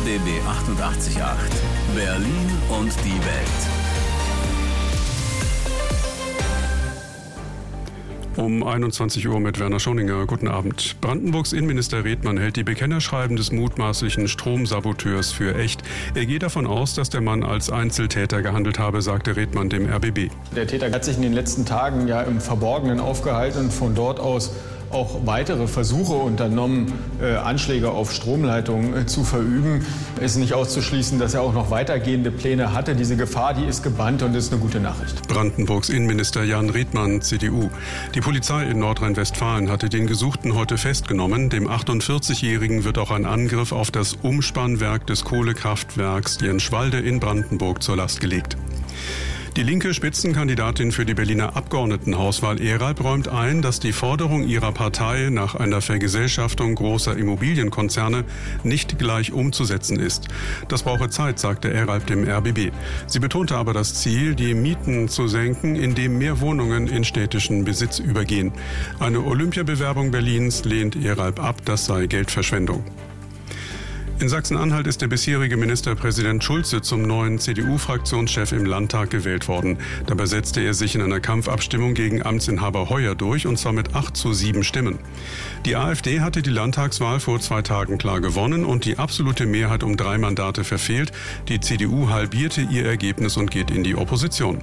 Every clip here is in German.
RBB 88.8. Berlin und die Welt. Um 21 Uhr mit Werner Schoninger. Guten Abend. Brandenburgs Innenminister Redmann hält die Bekennerschreiben des mutmaßlichen Stromsaboteurs für echt. Er geht davon aus, dass der Mann als Einzeltäter gehandelt habe, sagte Redmann dem RBB. Der Täter hat sich in den letzten Tagen ja im Verborgenen aufgehalten und von dort aus auch weitere Versuche unternommen, Anschläge auf Stromleitungen zu verüben. Es ist nicht auszuschließen, dass er auch noch weitergehende Pläne hatte. Diese Gefahr, die ist gebannt und ist eine gute Nachricht. Brandenburgs Innenminister Jan Redmann, CDU. Die Polizei in Nordrhein-Westfalen hatte den Gesuchten heute festgenommen. Dem 48-Jährigen wird auch ein Angriff auf das Umspannwerk des Kohlekraftwerks Jenschwalde in Brandenburg zur Last gelegt. Die linke Spitzenkandidatin für die Berliner Abgeordnetenhauswahl Eralb räumt ein, dass die Forderung ihrer Partei nach einer Vergesellschaftung großer Immobilienkonzerne nicht gleich umzusetzen ist. Das brauche Zeit, sagte Eralb dem RBB. Sie betonte aber das Ziel, die Mieten zu senken, indem mehr Wohnungen in städtischen Besitz übergehen. Eine Olympiabewerbung Berlins lehnt Eralb ab, das sei Geldverschwendung. In Sachsen-Anhalt ist der bisherige Ministerpräsident Schulze zum neuen CDU-Fraktionschef im Landtag gewählt worden. Dabei setzte er sich in einer Kampfabstimmung gegen Amtsinhaber Heuer durch, und zwar mit 8:7 Stimmen. Die AfD hatte die Landtagswahl vor 2 Tagen klar gewonnen und die absolute Mehrheit um 3 Mandate verfehlt. Die CDU halbierte ihr Ergebnis und geht in die Opposition.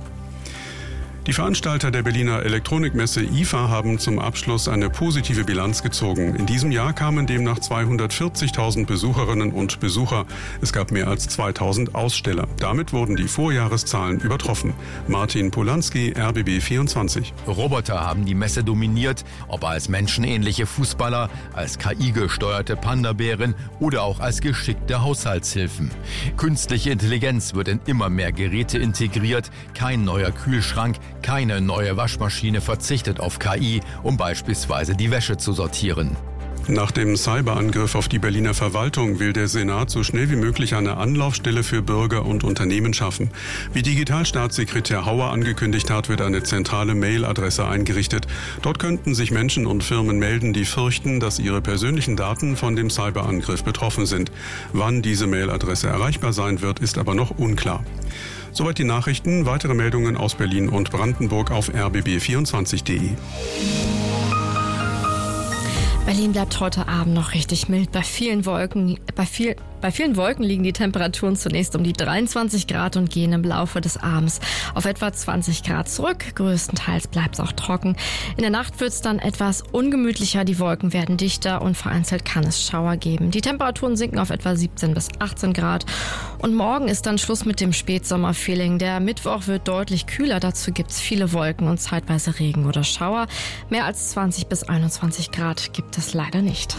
Die Veranstalter der Berliner Elektronikmesse IFA haben zum Abschluss eine positive Bilanz gezogen. In diesem Jahr kamen demnach 240.000 Besucherinnen und Besucher. Es gab mehr als 2.000 Aussteller. Damit wurden die Vorjahreszahlen übertroffen. Martin Polanski, RBB 24. Roboter haben die Messe dominiert, ob als menschenähnliche Fußballer, als KI-gesteuerte Panda-Bären oder auch als geschickte Haushaltshilfen. Künstliche Intelligenz wird in immer mehr Geräte integriert. Kein neuer Kühlschrank, keine neue Waschmaschine verzichtet auf KI, um beispielsweise die Wäsche zu sortieren. Nach dem Cyberangriff auf die Berliner Verwaltung will der Senat so schnell wie möglich eine Anlaufstelle für Bürger und Unternehmen schaffen. Wie Digitalstaatssekretär Hauer angekündigt hat, wird eine zentrale Mailadresse eingerichtet. Dort könnten sich Menschen und Firmen melden, die fürchten, dass ihre persönlichen Daten von dem Cyberangriff betroffen sind. Wann diese Mailadresse erreichbar sein wird, ist aber noch unklar. Soweit die Nachrichten. Weitere Meldungen aus Berlin und Brandenburg auf rbb24.de. Berlin bleibt heute Abend noch richtig mild. Bei vielen Wolken liegen die Temperaturen zunächst um die 23 Grad und gehen im Laufe des Abends auf etwa 20 Grad zurück. Größtenteils bleibt es auch trocken. In der Nacht wird es dann etwas ungemütlicher. Die Wolken werden dichter und vereinzelt kann es Schauer geben. Die Temperaturen sinken auf etwa 17 bis 18 Grad. Und morgen ist dann Schluss mit dem Spätsommerfeeling. Der Mittwoch wird deutlich kühler. Dazu gibt es viele Wolken und zeitweise Regen oder Schauer. Mehr als 20 bis 21 Grad gibt es leider nicht.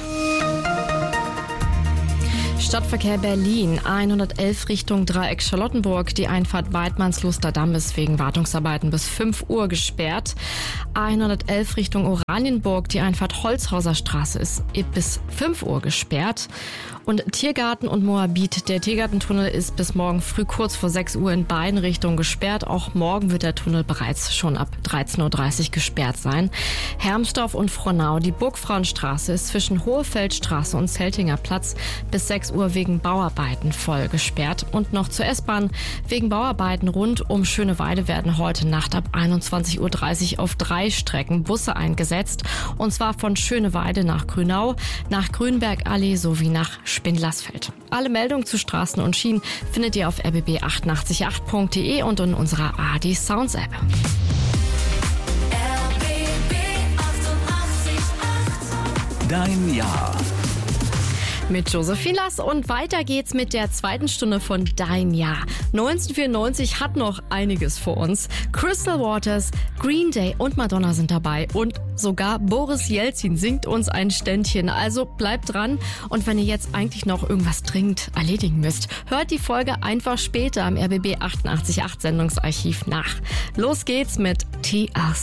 Stadtverkehr Berlin, 111 Richtung Dreieck Charlottenburg. Die Einfahrt Weidmannsluster Damm ist wegen Wartungsarbeiten bis 5 Uhr gesperrt. 111 Richtung Oranienburg, die Einfahrt Holzhauser Straße ist bis 5 Uhr gesperrt. Und Tiergarten und Moabit. Der Tiergartentunnel ist bis morgen früh kurz vor 6 Uhr in beiden Richtungen gesperrt. Auch morgen wird der Tunnel bereits schon ab 13:30 Uhr gesperrt sein. Hermsdorf und Frohnau. Die Burgfrauenstraße ist zwischen Hohefeldstraße und Zeltinger Platz bis 6 Uhr wegen Bauarbeiten voll gesperrt. Und noch zur S-Bahn. Wegen Bauarbeiten rund um Schöneweide werden heute Nacht ab 21:30 Uhr auf 3 Strecken Busse eingesetzt. Und zwar von Schöneweide nach Grünau, nach Grünbergallee sowie nach Spindlersfeld. Alle Meldungen zu Straßen und Schienen findet ihr auf rbb888.de und in unserer ARD Sounds App. Dein Jahr. Mit Josephine Lass und weiter geht's mit der zweiten Stunde von Dein Jahr. 1994 hat noch einiges vor uns. Crystal Waters, Green Day und Madonna sind dabei und sogar Boris Jelzin singt uns ein Ständchen. Also bleibt dran und wenn ihr jetzt eigentlich noch irgendwas dringend erledigen müsst, hört die Folge einfach später am RBB 88.8 Sendungsarchiv nach. Los geht's mit TLC.